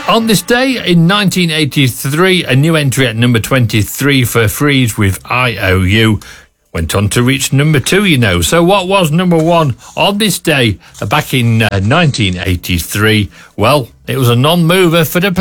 On this day, in 1983, a new entry at number 23 for Freeze with IOU went on to reach number 2, you know. So what was number 1 on this day back in 1983? Well, it was a non-mover for the